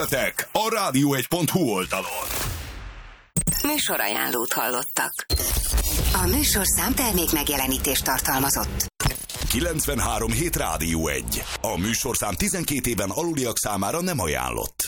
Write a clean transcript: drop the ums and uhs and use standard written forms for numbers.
A rádió1.hu oldalon. Műsorajánlót hallottak. A műsorszám termék megjelenítést tartalmazott. 93.7 Rádió 1. A műsorszám 12 éven aluliak számára nem ajánlott.